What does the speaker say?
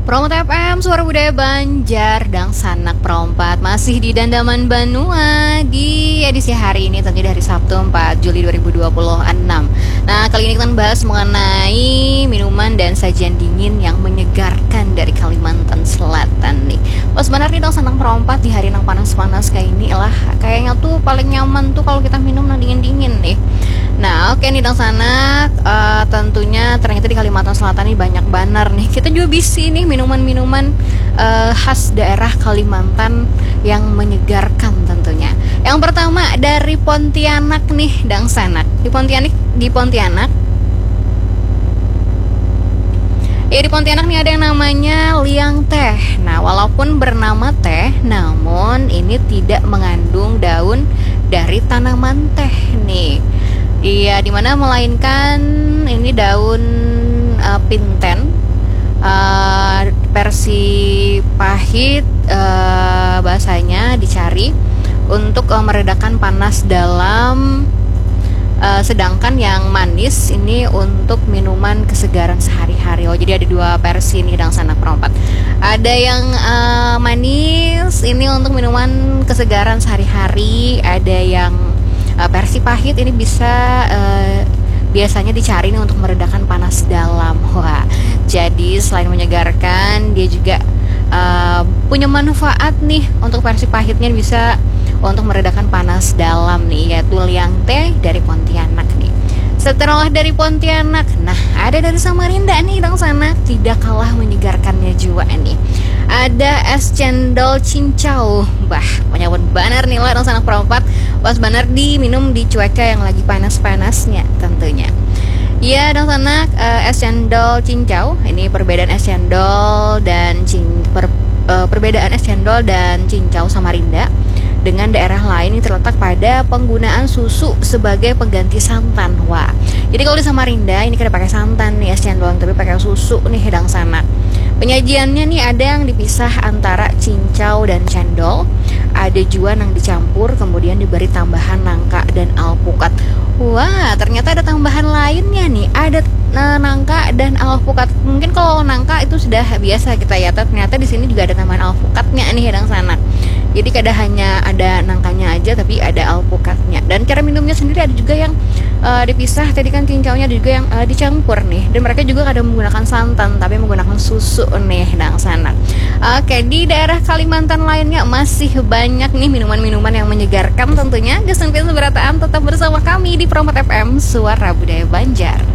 Promot FM, Suara Budaya Banjar, dan Sanak Perompat masih di Dandaman Banua di edisi hari ini, tentunya dari Sabtu 4 Juli 2026. Nah, kali ini kita bahas mengenai minuman dan sajian dingin yang menyegarkan dari Kalimantan Selatan nih. Pas benar nih dong Sanak Perompat di hari yang panas-panas kayak ini lah, kayaknya tuh paling nyaman tuh kalau kita minum yang dingin-dingin nih. Nah, oke nih dong Sanak, tentunya ternyata di Kalimantan Selatan ini banyak banar nih. Kita juga bisa nih minuman-minuman khas daerah Kalimantan yang menyegarkan tentunya. Yang pertama dari Pontianak nih dong Sanak. Di Pontianak ya, di Pontianak nih ada yang namanya liang teh. Nah, walaupun bernama teh, namun ini tidak mengandung daun dari tanaman teh nih. Iya, dimana melainkan ini daun pinten, versi pahit, bahasanya dicari untuk meredakan panas dalam, sedangkan yang manis ini untuk minuman kesegaran sehari-hari. Oh, jadi ada dua versi nih dang Sanak Perompat. Ada yang manis ini untuk minuman kesegaran sehari-hari, ada yang versi pahit ini bisa biasanya dicari nih untuk meredakan panas dalam. Wah, jadi selain menyegarkan, dia juga punya manfaat nih. Untuk versi pahitnya bisa untuk meredakan panas dalam nih, yaitu liang teh dari Pontianak nih. Setelah dari Pontianak, nah ada dari Samarinda nih dong Sanak, tidak kalah menyegarkannya juga nih. Ada es cendol cincau, menyambut banar nih lah dong Sanak Perompat. Pas banar diminum di cuaca yang lagi panas-panasnya tentunya. Iya dong Sanak, es cendol cincau, ini perbedaan es cendol dan perbedaan es cendol dan cincau Samarinda dengan daerah lain ini terletak pada penggunaan susu sebagai pengganti santan. Wah, jadi kalau di Samarinda ini kita pakai santan nih es cendol, tapi pakai susu nih dang Sanak. Penyajiannya nih ada yang dipisah antara cincau dan cendol, ada juga yang dicampur kemudian diberi tambahan nangka dan alpukat. Wah, ternyata ada tambahan lainnya nih, ada nangka dan alpukat. Mungkin kalau nangka itu sudah biasa kita ya, ternyata di sini juga ada tambahan alpukatnya nih dang Sanak. Jadi kadang hanya ada nangkanya aja, tapi ada alpukatnya. Dan cara minumnya sendiri ada juga yang dipisah. Tadi kan cincaunya ada juga yang dicampur nih. Dan mereka juga kadang menggunakan santan, tapi menggunakan susu nih dang Sanak. Oke, di daerah Kalimantan lainnya masih banyak nih minuman-minuman yang menyegarkan tentunya. Gak sampai seberataan, tetap bersama kami di Promot FM, Suara Budaya Banjar.